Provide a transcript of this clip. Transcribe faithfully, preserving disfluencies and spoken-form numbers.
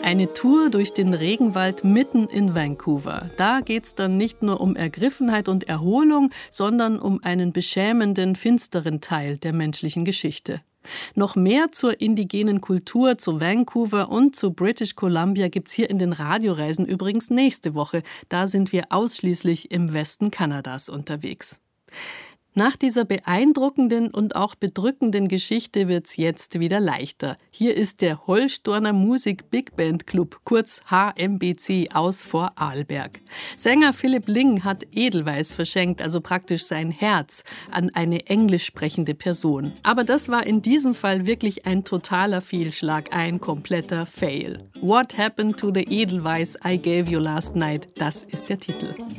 Eine Tour durch den Regenwald mitten in Vancouver. Da geht's dann nicht nur um Ergriffenheit und Erholung, sondern um einen beschämenden, finsteren Teil der menschlichen Geschichte. Noch mehr zur indigenen Kultur, zu Vancouver und zu British Columbia gibt's hier in den Radioreisen übrigens nächste Woche. Da sind wir ausschließlich im Westen Kanadas unterwegs. Nach dieser beeindruckenden und auch bedrückenden Geschichte wird's jetzt wieder leichter. Hier ist der Holstorner Musik Big Band Club, kurz H M B C, aus Vorarlberg. Sänger Philipp Ling hat Edelweiß verschenkt, also praktisch sein Herz, an eine englisch sprechende Person. Aber das war in diesem Fall wirklich ein totaler Fehlschlag, ein kompletter Fail. What happened to the Edelweiß I gave you last night? Das ist der Titel.